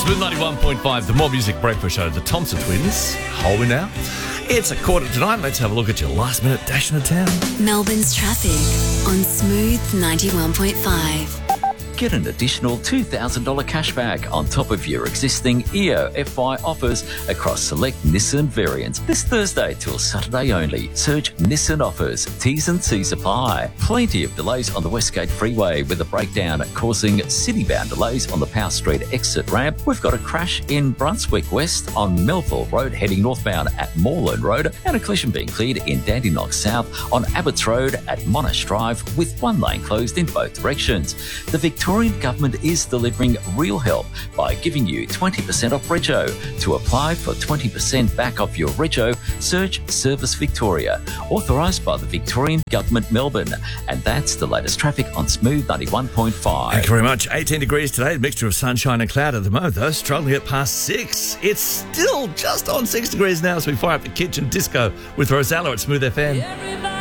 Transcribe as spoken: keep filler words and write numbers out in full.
Smooth ninety-one point five, the More Music Breakfast Show, the Thompson Twins. Hold me now. It's a quarter to nine. Let's have a look at your last minute dash into town. Melbourne's traffic on Smooth ninety-one point five. Get an additional two thousand dollars cashback on top of your existing E O F Y offers across select Nissan variants this Thursday till Saturday only. Search Nissan offers. T's and C's apply. Plenty of delays on the Westgate Freeway with a breakdown causing city-bound delays on the Power Street exit ramp. We've got a crash in Brunswick West on Melville Road heading northbound at Moreland Road, and a collision being cleared in Dandenong South on Abbots Road at Monash Drive with one lane closed in both directions. The Victoria Victorian Government is delivering real help by giving you twenty percent off Rego. To apply for twenty percent back off your Rego, search Service Victoria, authorised by the Victorian Government Melbourne. And that's the latest traffic on Smooth ninety-one point five. Thank you very much. eighteen degrees today, a mixture of sunshine and cloud at the moment, though. Struggling at past six. It's still just on six degrees now as we fire up the kitchen disco with Rosella at Smooth F M. Everybody